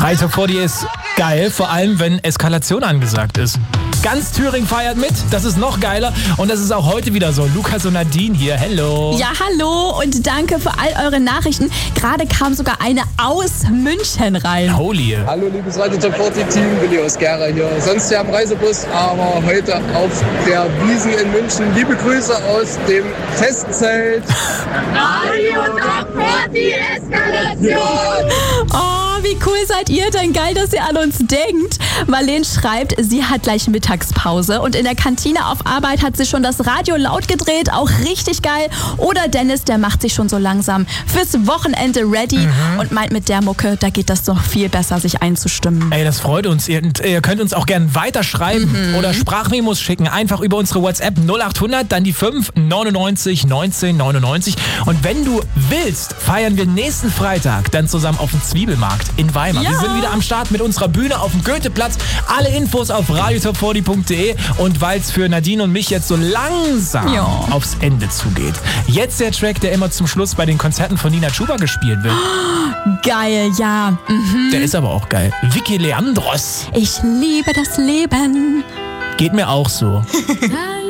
Radio 40 ist geil, vor allem wenn Eskalation angesagt ist. Ganz Thüringen feiert mit, das ist noch geiler und das ist auch heute wieder so. Lukas und Nadine hier, hello. Ja, hallo und danke für all eure Nachrichten. Gerade kam sogar eine aus München rein. Holy. Hallo liebes Radio Top 40 Team, Willi aus Gera hier. Sonst ja im Reisebus, aber heute auf der Wiesn in München. Liebe Grüße aus dem Testzelt. Radio Top 40 Eskalation! Oh, wie cool seid ihr denn? Geil, dass ihr an uns denkt. Marlene schreibt, sie hat gleich Mittagspause und in der Kantine auf Arbeit hat sie schon das Radio laut gedreht, auch richtig geil. Oder Dennis, der macht sich schon so langsam fürs Wochenende ready und meint, mit der Mucke, da geht das doch viel besser, sich einzustimmen. Ey, das freut uns. Ihr könnt uns auch gerne weiterschreiben oder Sprachmemos schicken. Einfach über unsere WhatsApp 0800, dann die 5 99 19 99. Und wenn du willst, feiern wir nächsten Freitag dann zusammen auf dem Zwiebelmarkt in Weimar. Ja. Wir sind wieder am Start mit unserer Bühne auf dem Goetheplatz. Alle Infos auf radiotop40.de. Und weil es für Nadine und mich jetzt so langsam aufs Ende zugeht, jetzt der Track, der immer zum Schluss bei den Konzerten von Nina Chuba gespielt wird. Geil, ja. Der ist aber auch geil. Vicky Leandros. Ich liebe das Leben. Geht mir auch so.